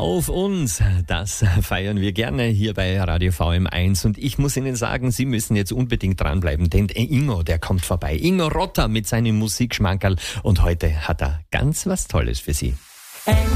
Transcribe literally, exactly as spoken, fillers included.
auf uns. Das feiern wir gerne hier bei Radio V M eins. Und ich muss Ihnen sagen, Sie müssen jetzt unbedingt dranbleiben, denn Ingo, der kommt vorbei. Ingo Rotter mit seinem Musikschmankerl. Und heute hat er ganz was Tolles für Sie.